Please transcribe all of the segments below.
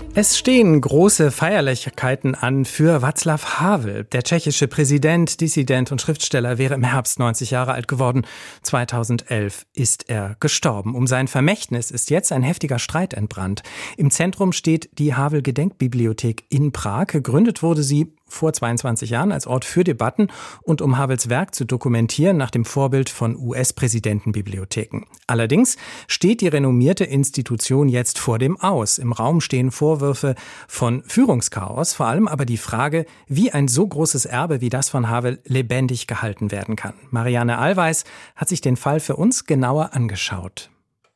Es stehen große Feierlichkeiten an für Václav Havel. Der tschechische Präsident, Dissident und Schriftsteller wäre im Herbst 90 Jahre alt geworden. 2011 ist er gestorben. Um sein Vermächtnis ist jetzt ein heftiger Streit entbrannt. Im Zentrum steht die Havel-Gedenkbibliothek in Prag. Gegründet wurde sie vor 22 Jahren als Ort für Debatten und um Havels Werk zu dokumentieren nach dem Vorbild von US-Präsidentenbibliotheken. Allerdings steht die renommierte Institution jetzt vor dem Aus. Im Raum stehen Vorwürfe von Führungschaos, vor allem aber die Frage, wie ein so großes Erbe wie das von Havel lebendig gehalten werden kann. Marianne Allweis hat sich den Fall für uns genauer angeschaut.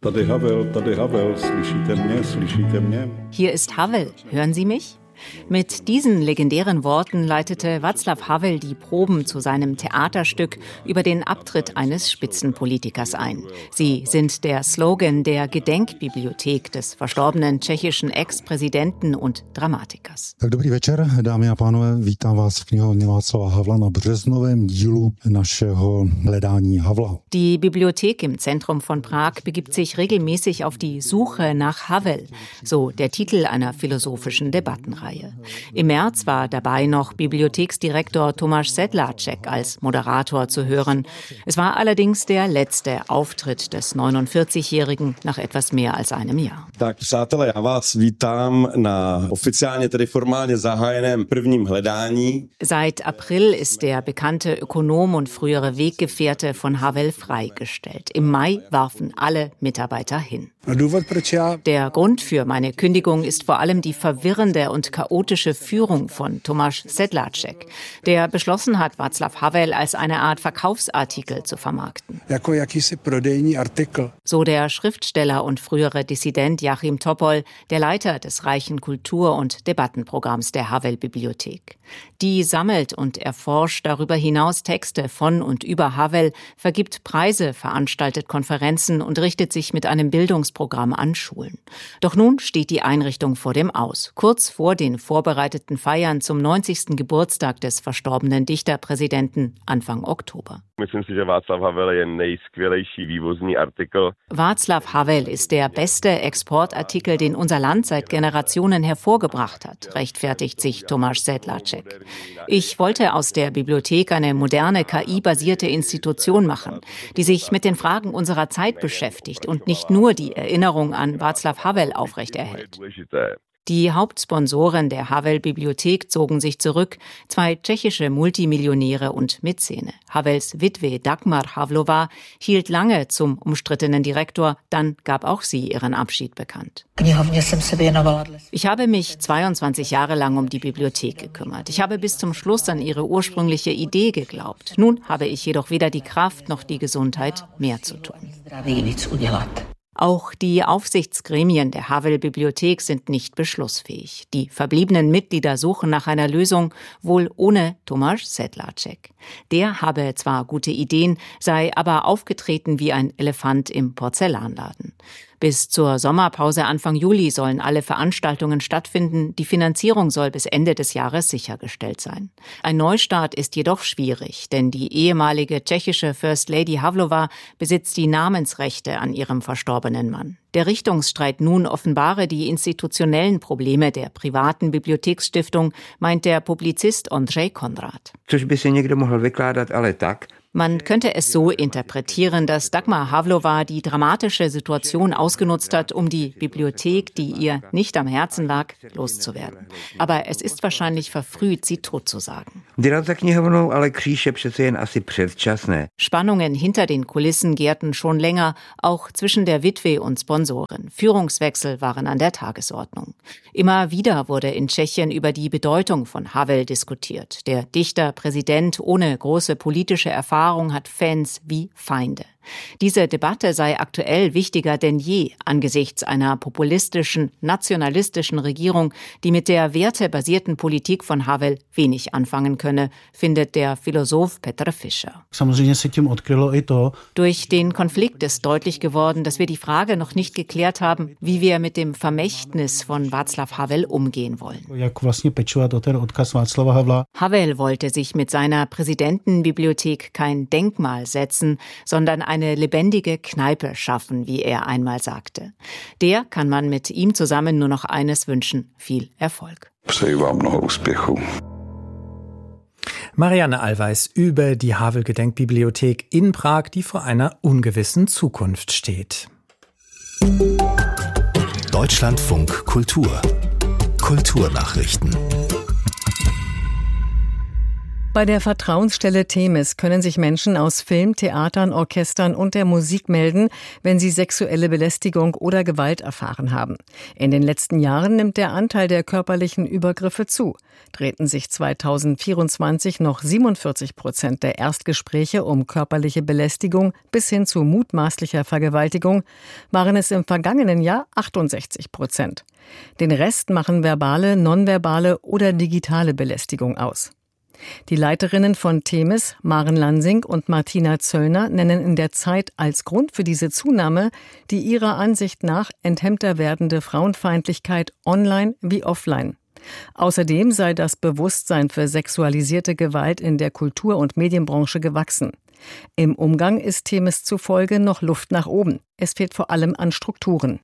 Hier ist Havel, hören Sie mich? Mit diesen legendären Worten leitete Václav Havel die Proben zu seinem Theaterstück über den Abtritt eines Spitzenpolitikers ein. Sie sind der Slogan der Gedenkbibliothek des verstorbenen tschechischen Ex-Präsidenten und Dramatikers. Dobrý večer, dámy a pánové, vítám vás v knihovně Václava Havla na březnovém dílu našeho hledání Havla. Die Bibliothek im Zentrum von Prag begibt sich regelmäßig auf die Suche nach Havel, so der Titel einer philosophischen Debattenreihe. Im März war dabei noch Bibliotheksdirektor Tomáš Sedláček als Moderator zu hören. Es war allerdings der letzte Auftritt des 49-Jährigen nach etwas mehr als einem Jahr. Tak přátelé, já vás vítám na oficiálně tedy formálně zahájeném prvním hledání. Seit April ist der bekannte Ökonom und frühere Weggefährte von Havel freigestellt. Im Mai warfen alle Mitarbeiter hin. Der Grund für meine Kündigung ist vor allem die verwirrende und chaotische Führung von Tomáš Sedláček, der beschlossen hat, Václav Havel als eine Art Verkaufsartikel zu vermarkten. So der Schriftsteller und frühere Dissident Jáchym Topol, der Leiter des reichen Kultur- und Debattenprogramms der Havel-Bibliothek. Die sammelt und erforscht darüber hinaus Texte von und über Havel, vergibt Preise, veranstaltet Konferenzen und richtet sich mit einem Bildungsprogramm an Schulen. Doch nun steht die Einrichtung vor dem Aus, kurz vor den vorbereiteten Feiern zum 90. Geburtstag des verstorbenen Dichterpräsidenten Anfang Oktober. Václav Havel ist der beste Exportartikel, den unser Land seit Generationen hervorgebracht hat, rechtfertigt sich Tomáš Sedláček. Ich wollte aus der Bibliothek eine moderne, KI-basierte Institution machen, die sich mit den Fragen unserer Zeit beschäftigt und nicht nur die Erinnerung an Václav Havel aufrechterhält. Die Hauptsponsoren der Havel-Bibliothek zogen sich zurück, 2 tschechische Multimillionäre und Mäzene. Havels Witwe Dagmar Havlová hielt lange zum umstrittenen Direktor, dann gab auch sie ihren Abschied bekannt. Ich habe mich 22 Jahre lang um die Bibliothek gekümmert. Ich habe bis zum Schluss an ihre ursprüngliche Idee geglaubt. Nun habe ich jedoch weder die Kraft noch die Gesundheit, mehr zu tun. Auch die Aufsichtsgremien der Havel-Bibliothek sind nicht beschlussfähig. Die verbliebenen Mitglieder suchen nach einer Lösung, wohl ohne Tomáš Sedláček. Der habe zwar gute Ideen, sei aber aufgetreten wie ein Elefant im Porzellanladen. Bis zur Sommerpause Anfang Juli sollen alle Veranstaltungen stattfinden. Die Finanzierung soll bis Ende des Jahres sichergestellt sein. Ein Neustart ist jedoch schwierig, denn die ehemalige tschechische First Lady Havlová besitzt die Namensrechte an ihrem verstorbenen Mann. Der Richtungsstreit nun offenbare die institutionellen Probleme der privaten Bibliotheksstiftung, meint der Publizist Ondřej Konrad. Man könnte es so interpretieren, dass Dagmar Havlová die dramatische Situation ausgenutzt hat, um die Bibliothek, die ihr nicht am Herzen lag, loszuwerden. Aber es ist wahrscheinlich verfrüht, sie totzusagen. Spannungen hinter den Kulissen gärten schon länger, auch zwischen der Witwe und Sponsoren. Führungswechsel waren an der Tagesordnung. Immer wieder wurde in Tschechien über die Bedeutung von Havel diskutiert. Der Dichter, Präsident ohne große politische Erfahrung, hat Fans wie Feinde. Diese Debatte sei aktuell wichtiger denn je angesichts einer populistischen, nationalistischen Regierung, die mit der wertebasierten Politik von Havel wenig anfangen könne, findet der Philosoph Petr Fischer. Durch den Konflikt ist deutlich geworden, dass wir die Frage noch nicht geklärt haben, wie wir mit dem Vermächtnis von Václav Havel umgehen wollen. Havel wollte sich mit seiner Präsidentenbibliothek kein Denkmal setzen, sondern eine lebendige Kneipe schaffen, wie er einmal sagte. Der kann man mit ihm zusammen nur noch eines wünschen: viel Erfolg. Přeji vám mnoho úspěchů. Marianne Allweis über die Havel-Gedenkbibliothek in Prag, die vor einer ungewissen Zukunft steht. Deutschlandfunk Kultur. Kulturnachrichten. Bei der Vertrauensstelle Themis können sich Menschen aus Film, Theatern, Orchestern und der Musik melden, wenn sie sexuelle Belästigung oder Gewalt erfahren haben. In den letzten Jahren nimmt der Anteil der körperlichen Übergriffe zu. Drehten sich 2024 noch 47% der Erstgespräche um körperliche Belästigung bis hin zu mutmaßlicher Vergewaltigung, waren es im vergangenen Jahr 68%. Den Rest machen verbale, nonverbale oder digitale Belästigung aus. Die Leiterinnen von Themis, Maren Lansing und Martina Zöllner, nennen in der Zeit als Grund für diese Zunahme die ihrer Ansicht nach enthemmter werdende Frauenfeindlichkeit online wie offline. Außerdem sei das Bewusstsein für sexualisierte Gewalt in der Kultur- und Medienbranche gewachsen. Im Umgang ist Themis zufolge noch Luft nach oben. Es fehlt vor allem an Strukturen.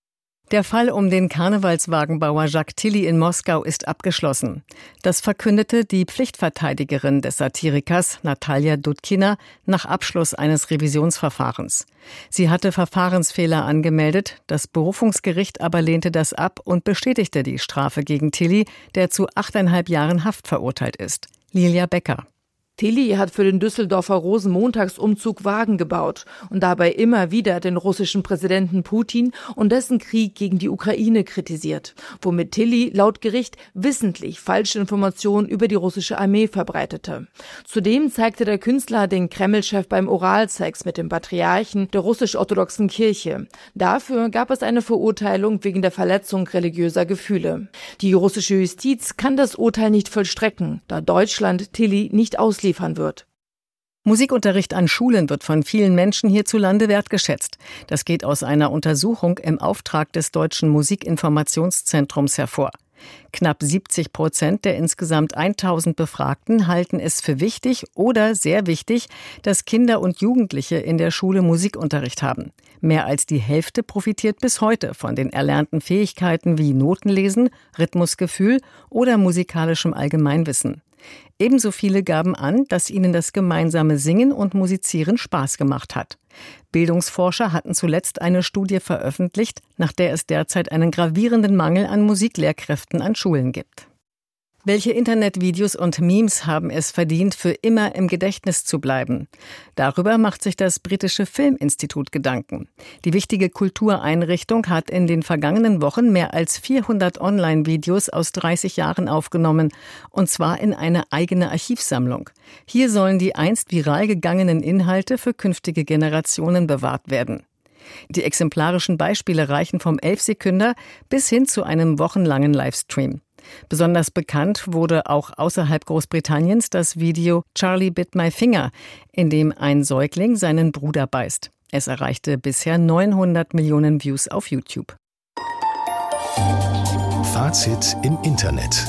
Der Fall um den Karnevalswagenbauer Jacques Tilly in Moskau ist abgeschlossen. Das verkündete die Pflichtverteidigerin des Satirikers Natalia Dudkina nach Abschluss eines Revisionsverfahrens. Sie hatte Verfahrensfehler angemeldet, das Berufungsgericht aber lehnte das ab und bestätigte die Strafe gegen Tilly, der zu 8,5 Jahren Haft verurteilt ist. Lilia Becker. Tilly hat für den Düsseldorfer Rosenmontagsumzug Wagen gebaut und dabei immer wieder den russischen Präsidenten Putin und dessen Krieg gegen die Ukraine kritisiert, womit Tilly laut Gericht wissentlich falsche Informationen über die russische Armee verbreitete. Zudem zeigte der Künstler den Kreml-Chef beim Oralsex mit dem Patriarchen der russisch-orthodoxen Kirche. Dafür gab es eine Verurteilung wegen der Verletzung religiöser Gefühle. Die russische Justiz kann das Urteil nicht vollstrecken, da Deutschland Tilly nicht ausliefern wird. Musikunterricht an Schulen wird von vielen Menschen hierzulande wertgeschätzt. Das geht aus einer Untersuchung im Auftrag des Deutschen Musikinformationszentrums hervor. Knapp 70% der insgesamt 1000 Befragten halten es für wichtig oder sehr wichtig, dass Kinder und Jugendliche in der Schule Musikunterricht haben. Mehr als die Hälfte profitiert bis heute von den erlernten Fähigkeiten wie Notenlesen, Rhythmusgefühl oder musikalischem Allgemeinwissen. Ebenso viele gaben an, dass ihnen das gemeinsame Singen und Musizieren Spaß gemacht hat. Bildungsforscher hatten zuletzt eine Studie veröffentlicht, nach der es derzeit einen gravierenden Mangel an Musiklehrkräften an Schulen gibt. Welche Internetvideos und Memes haben es verdient, für immer im Gedächtnis zu bleiben? Darüber macht sich das britische Filminstitut Gedanken. Die wichtige Kultureinrichtung hat in den vergangenen Wochen mehr als 400 Online-Videos aus 30 Jahren aufgenommen, und zwar in eine eigene Archivsammlung. Hier sollen die einst viral gegangenen Inhalte für künftige Generationen bewahrt werden. Die exemplarischen Beispiele reichen vom 11-Sekünder bis hin zu einem wochenlangen Livestream. Besonders bekannt wurde auch außerhalb Großbritanniens das Video Charlie Bit My Finger, in dem ein Säugling seinen Bruder beißt. Es erreichte bisher 900 Millionen Views auf YouTube. Fazit im Internet.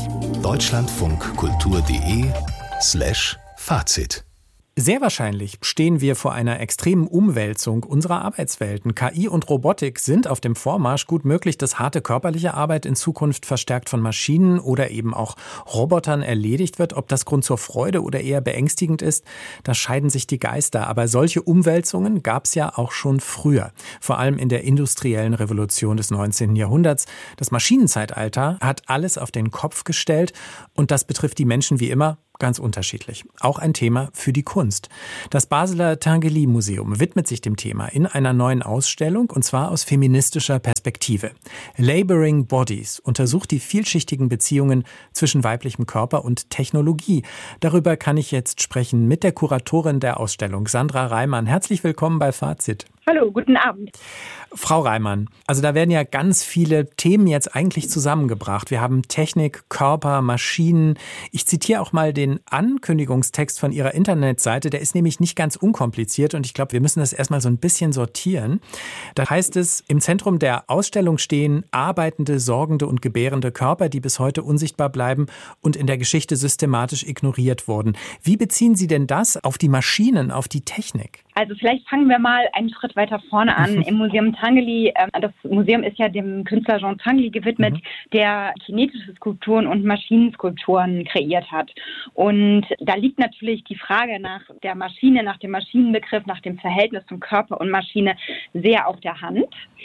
deutschlandfunkkultur.de/Fazit. Sehr wahrscheinlich stehen wir vor einer extremen Umwälzung unserer Arbeitswelten. KI und Robotik sind auf dem Vormarsch. Gut möglich, dass harte körperliche Arbeit in Zukunft verstärkt von Maschinen oder eben auch Robotern erledigt wird. Ob das Grund zur Freude oder eher beängstigend ist, da scheiden sich die Geister. Aber solche Umwälzungen gab es ja auch schon früher. Vor allem in der industriellen Revolution des 19. Jahrhunderts. Das Maschinenzeitalter hat alles auf den Kopf gestellt und das betrifft die Menschen wie immer ganz unterschiedlich. Auch ein Thema für die Kunst. Das Basler Tinguely-Museum widmet sich dem Thema in einer neuen Ausstellung, und zwar aus feministischer Perspektive. Laboring Bodies untersucht die vielschichtigen Beziehungen zwischen weiblichem Körper und Technologie. Darüber kann ich jetzt sprechen mit der Kuratorin der Ausstellung, Sandra Reimann. Herzlich willkommen bei Fazit. Hallo, guten Abend. Frau Reimann, also da werden ja ganz viele Themen jetzt eigentlich zusammengebracht. Wir haben Technik, Körper, Maschinen. Ich zitiere auch mal den Ankündigungstext von Ihrer Internetseite. Der ist nämlich nicht ganz unkompliziert und ich glaube, wir müssen das erstmal so ein bisschen sortieren. Da heißt es, im Zentrum der Ausstellung stehen arbeitende, sorgende und gebärende Körper, die bis heute unsichtbar bleiben und in der Geschichte systematisch ignoriert wurden. Wie beziehen Sie denn das auf die Maschinen, auf die Technik? Also vielleicht fangen wir mal einen Schritt weiter vorne an. Im Museum Tinguely, das Museum ist ja dem Künstler Jean Tinguely gewidmet, der kinetische Skulpturen und Maschinenskulpturen kreiert hat. Und da liegt natürlich die Frage nach der Maschine, nach dem Maschinenbegriff, nach dem Verhältnis von Körper und Maschine sehr auf der Hand.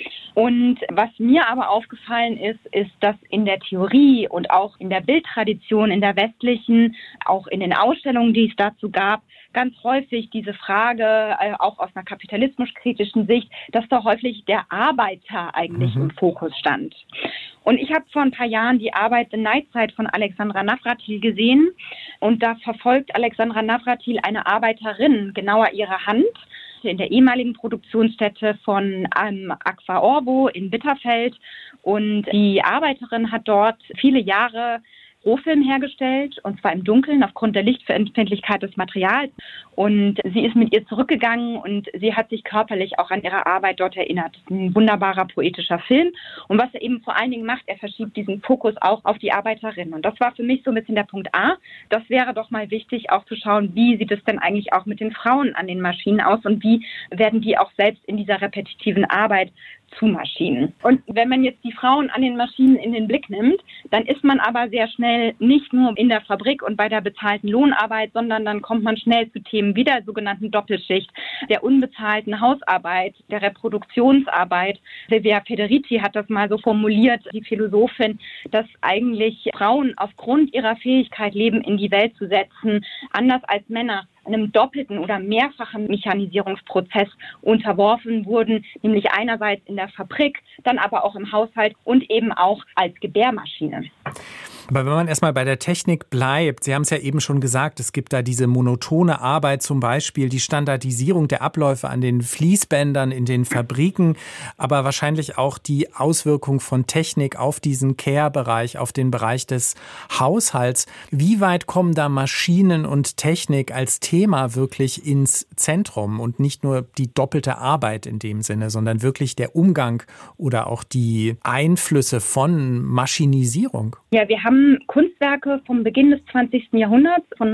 Und was mir aber aufgefallen ist, dass in der Theorie und auch in der Bildtradition, in der westlichen, auch in den Ausstellungen, die es dazu gab, ganz häufig diese Frage, auch aus einer kapitalismuskritischen Sicht, dass da häufig der Arbeiter eigentlich im Fokus stand. Und ich habe vor ein paar Jahren die Arbeit The Night Side von Alexandra Navratil gesehen. Und da verfolgt Alexandra Navratil eine Arbeiterin, genauer ihre Hand, in der ehemaligen Produktionsstätte von Aqua Orbo in Bitterfeld. Und die Arbeiterin hat dort viele Jahre Rohfilm hergestellt, und zwar im Dunkeln aufgrund der Lichtempfindlichkeit des Materials. Und sie ist mit ihr zurückgegangen und sie hat sich körperlich auch an ihre Arbeit dort erinnert. Ein wunderbarer poetischer Film. Und was er eben vor allen Dingen macht, er verschiebt diesen Fokus auch auf die Arbeiterin. Und das war für mich so ein bisschen der Punkt A. Das wäre doch mal wichtig, auch zu schauen, wie sieht es denn eigentlich auch mit den Frauen an den Maschinen aus und wie werden die auch selbst in dieser repetitiven Arbeit zu Maschinen. Und wenn man jetzt die Frauen an den Maschinen in den Blick nimmt, dann ist man aber sehr schnell nicht nur in der Fabrik und bei der bezahlten Lohnarbeit, sondern dann kommt man schnell zu Themen wie der sogenannten Doppelschicht, der unbezahlten Hausarbeit, der Reproduktionsarbeit. Silvia Federici hat das mal so formuliert, die Philosophin, dass eigentlich Frauen aufgrund ihrer Fähigkeit, Leben in die Welt zu setzen, anders als Männer, einem doppelten oder mehrfachen Mechanisierungsprozess unterworfen wurden, nämlich einerseits in der Fabrik, dann aber auch im Haushalt und eben auch als Gebärmaschine. Aber wenn man erstmal bei der Technik bleibt, Sie haben es ja eben schon gesagt, es gibt da diese monotone Arbeit, zum Beispiel die Standardisierung der Abläufe an den Fließbändern in den Fabriken, aber wahrscheinlich auch die Auswirkung von Technik auf diesen Care-Bereich, auf den Bereich des Haushalts. Wie weit kommen da Maschinen und Technik als Thema wirklich ins Zentrum und nicht nur die doppelte Arbeit in dem Sinne, sondern wirklich der Umgang oder auch die Einflüsse von Maschinisierung? Ja, wir haben Kunstwerke vom Beginn des 20. Jahrhunderts, von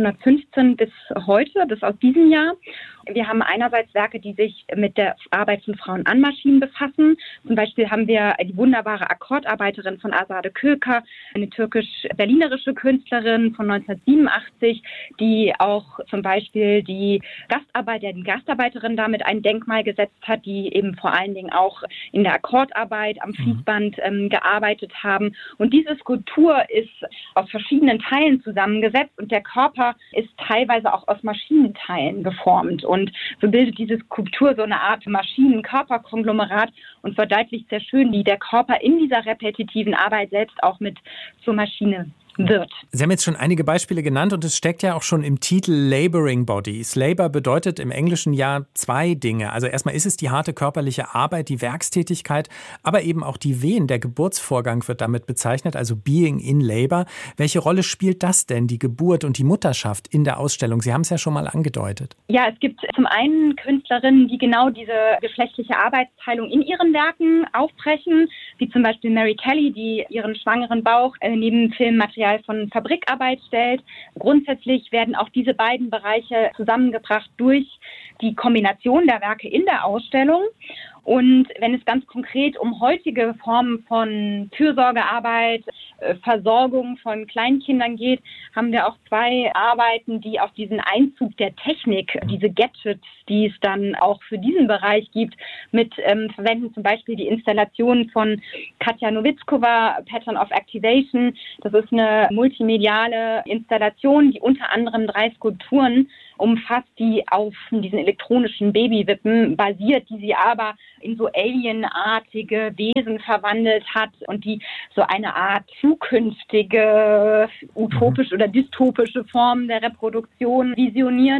1915 bis heute, bis aus diesem Jahr. Wir haben einerseits Werke, die sich mit der Arbeit von Frauen an Maschinen befassen. Zum Beispiel haben wir die wunderbare Akkordarbeiterin von Azade Köker, eine türkisch-berlinerische Künstlerin von 1987, die auch zum Beispiel die Gastarbeiterin damit ein Denkmal gesetzt hat, die eben vor allen Dingen auch in der Akkordarbeit am Fließband gearbeitet haben. Und diese Skulptur ist aus verschiedenen Teilen zusammengesetzt und der Körper ist teilweise auch aus Maschinenteilen geformt. Und so bildet diese Skulptur so eine Art Maschinen-Körper-Konglomerat und verdeutlicht sehr schön, wie der Körper in dieser repetitiven Arbeit selbst auch mit zur Maschine wird. Sie haben jetzt schon einige Beispiele genannt und es steckt ja auch schon im Titel Laboring Bodies. Labor bedeutet im Englischen ja zwei Dinge. Also erstmal ist es die harte körperliche Arbeit, die Werkstätigkeit, aber eben auch die Wehen. Der Geburtsvorgang wird damit bezeichnet, also Being in Labor. Welche Rolle spielt das denn, die Geburt und die Mutterschaft in der Ausstellung? Sie haben es ja schon mal angedeutet. Ja, es gibt zum einen Künstlerinnen, die genau diese geschlechtliche Arbeitsteilung in ihren Werken aufbrechen, wie zum Beispiel Mary Kelly, die ihren schwangeren Bauch neben Filmmaterial von Fabrikarbeit stellt. Grundsätzlich werden auch diese beiden Bereiche zusammengebracht durch die Kombination der Werke in der Ausstellung. Und wenn es ganz konkret um heutige Formen von Fürsorgearbeit, Versorgung von Kleinkindern geht, haben wir auch zwei Arbeiten, die auf diesen Einzug der Technik, diese Gadgets, die es dann auch für diesen Bereich gibt, mit verwenden. Zum Beispiel die Installation von Katja Nowitzkova, Pattern of Activation. Das ist eine multimediale Installation, die unter anderem 3 Skulpturen umfasst, die auf diesen elektronischen Babywippen basiert, die sie aber in so alienartige Wesen verwandelt hat und die so eine Art zukünftige, utopische oder dystopische Form der Reproduktion visioniert.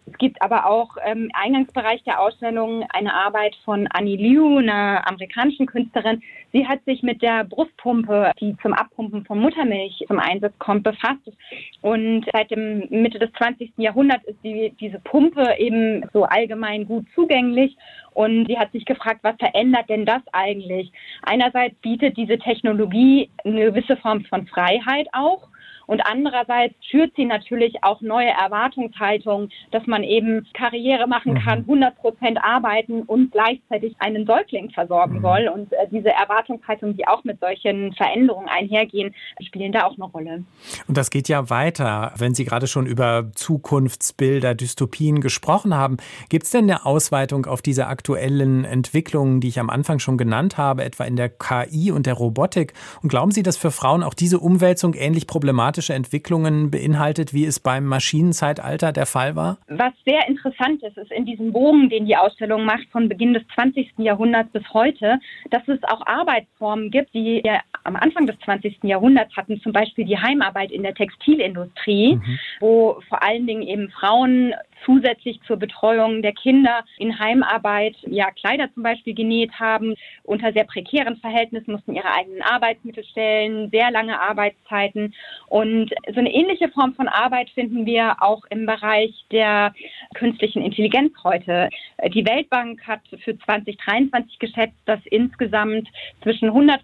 Es gibt aber auch im Eingangsbereich der Ausstellung eine Arbeit von Annie Liu, einer amerikanischen Künstlerin. Sie hat sich mit der Brustpumpe, die zum Abpumpen von Muttermilch zum Einsatz kommt, befasst. Und seit dem Mitte des 20. Jahrhunderts ist diese Pumpe eben so allgemein gut zugänglich. Und sie hat sich gefragt, was verändert denn das eigentlich? Einerseits bietet diese Technologie eine gewisse Form von Freiheit auch. Und andererseits schürt sie natürlich auch neue Erwartungshaltungen, dass man eben Karriere machen kann, 100% arbeiten und gleichzeitig einen Säugling versorgen soll. Und diese Erwartungshaltungen, die auch mit solchen Veränderungen einhergehen, spielen da auch eine Rolle. Und das geht ja weiter. Wenn Sie gerade schon über Zukunftsbilder, Dystopien gesprochen haben, gibt es denn eine Ausweitung auf diese aktuellen Entwicklungen, die ich am Anfang schon genannt habe, etwa in der KI und der Robotik? Und glauben Sie, dass für Frauen auch diese Umwälzung ähnlich problematisch Entwicklungen beinhaltet, wie es beim Maschinenzeitalter der Fall war? Was sehr interessant ist in diesem Bogen, den die Ausstellung macht, von Beginn des 20. Jahrhunderts bis heute, dass es auch Arbeitsformen gibt, die wir am Anfang des 20. Jahrhunderts hatten, zum Beispiel die Heimarbeit in der Textilindustrie, wo vor allen Dingen eben Frauen zusätzlich zur Betreuung der Kinder in Heimarbeit Kleider zum Beispiel genäht haben, unter sehr prekären Verhältnissen, mussten ihre eigenen Arbeitsmittel stellen, sehr lange Arbeitszeiten. Und so eine ähnliche Form von Arbeit finden wir auch im Bereich der künstlichen Intelligenz heute. Die Weltbank hat für 2023 geschätzt, dass insgesamt zwischen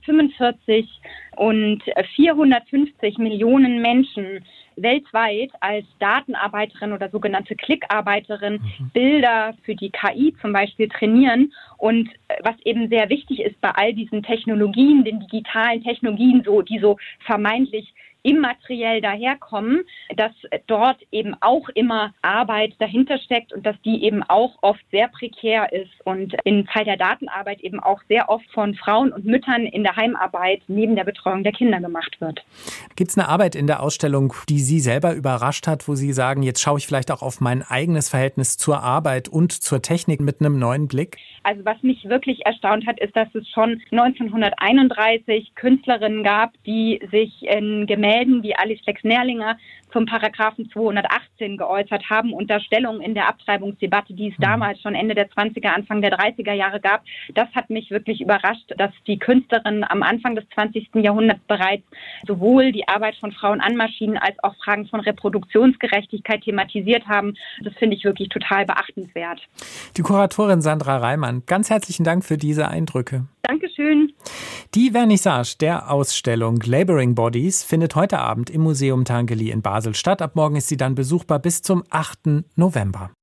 145 und 450 Millionen Menschen weltweit als Datenarbeiterin oder sogenannte Klickarbeiterin Bilder für die KI zum Beispiel trainieren. Und was eben sehr wichtig ist bei all diesen Technologien, den digitalen Technologien, die so vermeintlich immateriell daherkommen, dass dort eben auch immer Arbeit dahinter steckt und dass die eben auch oft sehr prekär ist und im Fall der Datenarbeit eben auch sehr oft von Frauen und Müttern in der Heimarbeit neben der Betreuung der Kinder gemacht wird. Gibt es eine Arbeit in der Ausstellung, die Sie selber überrascht hat, wo Sie sagen, jetzt schaue ich vielleicht auch auf mein eigenes Verhältnis zur Arbeit und zur Technik mit einem neuen Blick? Also was mich wirklich erstaunt hat, ist, dass es schon 1931 Künstlerinnen gab, die sich in Gemälden wie Alice Flex-Nerlinger zum Paragraphen 218 geäußert haben, unter Stellung in der Abtreibungsdebatte, die es damals schon Ende der 20er, Anfang der 30er Jahre gab. Das hat mich wirklich überrascht, dass die Künstlerinnen am Anfang des 20. Jahrhunderts bereits sowohl die Arbeit von Frauen an Maschinen als auch Fragen von Reproduktionsgerechtigkeit thematisiert haben. Das finde ich wirklich total beachtenswert. Die Kuratorin Sandra Reimann, ganz herzlichen Dank für diese Eindrücke. Dankeschön. Die Vernissage der Ausstellung Laboring Bodies findet heute Abend im Museum Tanggeli in Basel statt. Ab morgen ist sie dann besuchbar bis zum 8. November.